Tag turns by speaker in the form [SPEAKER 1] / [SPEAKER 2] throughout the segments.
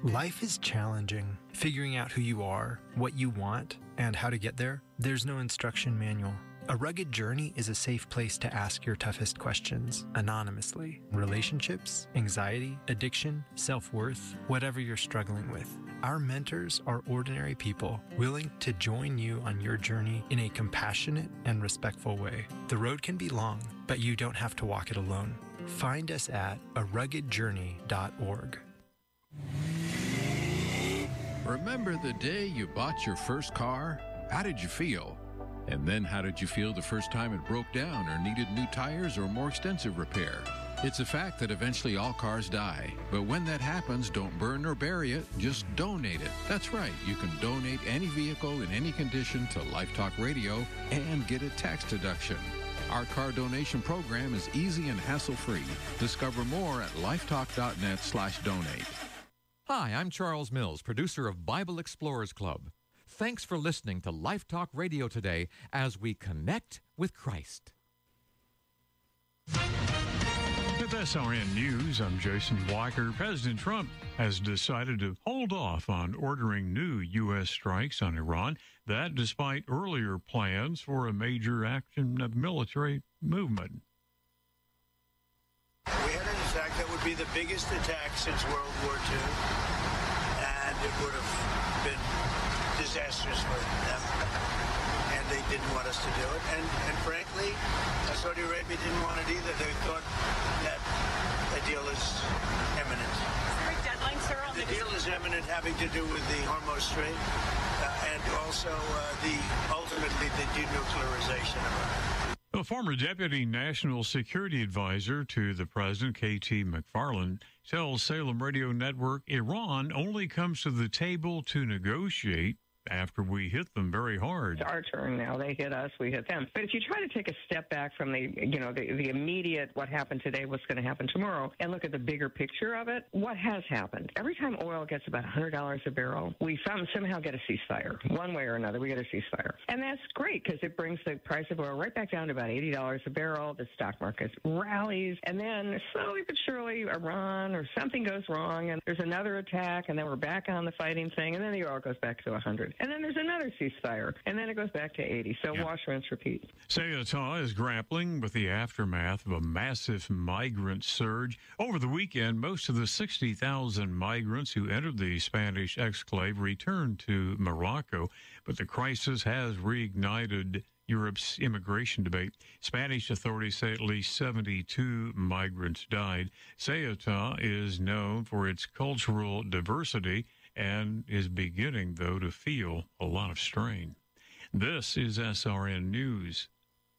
[SPEAKER 1] Life is challenging. Figuring out who you are, what you want, and how to get there, there's no instruction manual. A Rugged Journey is a safe place to ask your toughest questions anonymously. Relationships, anxiety, addiction, self-worth, whatever you're struggling with. Our mentors are ordinary people willing to join you on your journey in a compassionate and respectful way. The road can be long, but you don't have to walk it alone. Find us at aruggedjourney.org.
[SPEAKER 2] Remember the day you bought your first car? How did you feel? And then how did you feel the first time it broke down or needed new tires or more extensive repair? It's a fact that eventually all cars die. But when that happens, don't burn or bury it, just donate it. That's right, you can donate any vehicle in any condition to Life Talk Radio and get a tax deduction. Our car donation program is easy and hassle-free. Discover more at lifetalk.net/donate.
[SPEAKER 3] Hi, I'm Charles Mills, producer of Bible Explorers Club. Thanks for listening to Life Talk Radio today as we connect with Christ.
[SPEAKER 4] With SRN News, I'm Jason Walker. President Trump has decided to hold off on ordering new U.S. strikes on Iran. That despite earlier plans for a major action of military movement.
[SPEAKER 5] We had an attack that would be the biggest attack since World War II, and it would have been disastrous for them, and they didn't want us to do it. And frankly, Saudi Arabia didn't want it either. They thought that a deal is imminent.
[SPEAKER 6] Is there a deadline, sir?
[SPEAKER 5] The deal is imminent, having to do with the Hormuz Strait, and also ultimately the denuclearization of Iran.
[SPEAKER 4] A former Deputy National Security Advisor to the President, K.T. McFarland, tells Salem Radio Network Iran only comes to the table to negotiate after we hit them very hard.
[SPEAKER 7] It's our turn now. They hit us, we hit them. But if you try to take a step back from the immediate what happened today, what's going to happen tomorrow, and look at the bigger picture of it, what has happened? Every time oil gets about $100 a barrel, we somehow get a ceasefire. One way or another, we get a ceasefire. And that's great because it brings the price of oil right back down to about $80 a barrel. The stock market rallies. And then slowly but surely, Iran or something goes wrong, and there's another attack, and then we're back on the fighting thing, and then the oil goes back to 100. And then there's another ceasefire, and then it goes back to 80. So wash, rinse, repeat.
[SPEAKER 4] Sayata is grappling with the aftermath of a massive migrant surge. Over the weekend, most of the 60,000 migrants who entered the Spanish exclave returned to Morocco, but the crisis has reignited Europe's immigration debate. Spanish authorities say at least 72 migrants died. Sayata is known for its cultural diversity and is beginning, though, to feel a lot of strain. This is SRN News.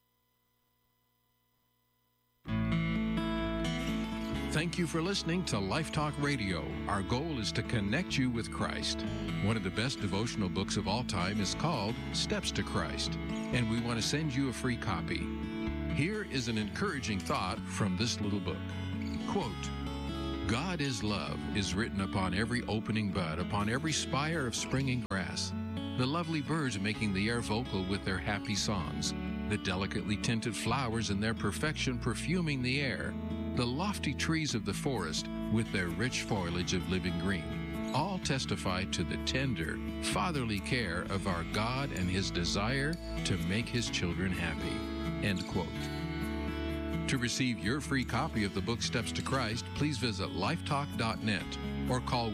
[SPEAKER 2] Thank you for listening to Life Talk Radio. Our goal is to connect you with Christ. One of the best devotional books of all time is called Steps to Christ, and we want to send you a free copy. Here is an encouraging thought from this little book. Quote, God is love is written upon every opening bud, upon every spire of springing grass. The lovely birds making the air vocal with their happy songs, the delicately tinted flowers in their perfection perfuming the air, the lofty trees of the forest with their rich foliage of living green, all testify to the tender, fatherly care of our God and His desire to make His children happy. End quote. To receive your free copy of the book Steps to Christ, please visit lifetalk.net or call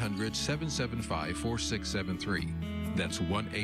[SPEAKER 2] 1-800-775-4673. That's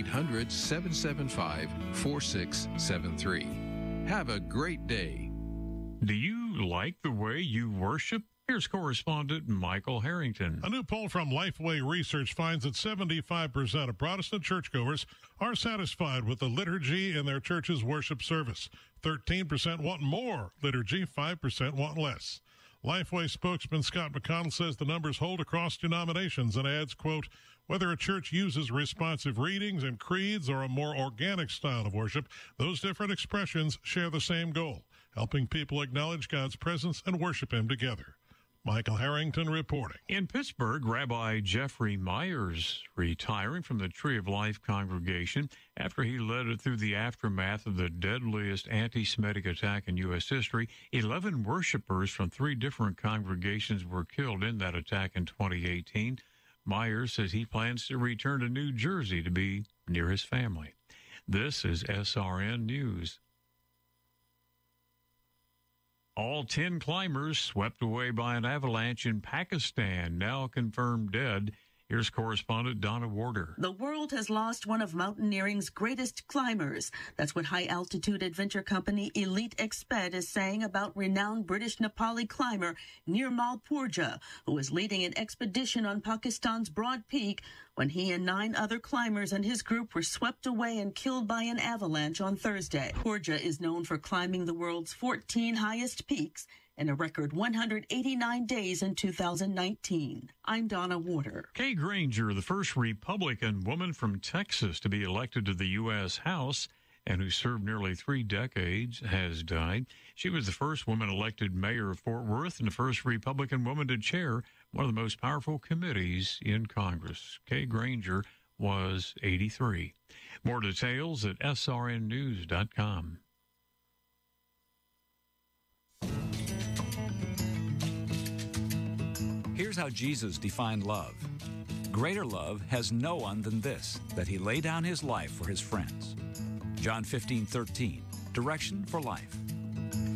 [SPEAKER 2] 1-800-775-4673. Have a great day.
[SPEAKER 4] Do you like the way you worship? Here's correspondent Michael Harrington.
[SPEAKER 8] A new poll from Lifeway Research finds that 75% of Protestant churchgoers are satisfied with the liturgy in their church's worship service. 13% want more liturgy, 5% want less. Lifeway spokesman Scott McConnell says the numbers hold across denominations and adds, quote, whether a church uses responsive readings and creeds or a more organic style of worship, those different expressions share the same goal, helping people acknowledge God's presence and worship Him together. Michael Harrington reporting.
[SPEAKER 4] In Pittsburgh, Rabbi Jeffrey Myers retiring from the Tree of Life congregation after he led it through the aftermath of the deadliest anti-Semitic attack in U.S. history. 11 worshipers from 3 different congregations were killed in that attack in 2018. Myers says he plans to return to New Jersey to be near his family. This is SRN News. All 10 climbers swept away by an avalanche in Pakistan, now confirmed dead. Here's correspondent Donna Warder.
[SPEAKER 6] The world has lost one of mountaineering's greatest climbers. That's what high-altitude adventure company Elite Exped is saying about renowned British Nepali climber Nirmal Purja, who was leading an expedition on Pakistan's Broad Peak when he and 9 other climbers and his group were swept away and killed by an avalanche on Thursday. Purja is known for climbing the world's 14 highest peaks in a record 189 days in 2019. I'm Donna Warder.
[SPEAKER 4] Kay Granger, the first Republican woman from Texas to be elected to the U.S. House and who served nearly 3 decades, has died. She was the first woman elected mayor of Fort Worth and the first Republican woman to chair one of the most powerful committees in Congress. Kay Granger was 83. More details at srnnews.com.
[SPEAKER 9] Here's how Jesus defined love. Greater love has no one than this, that he lay down his life for his friends. John 15:13, direction for life.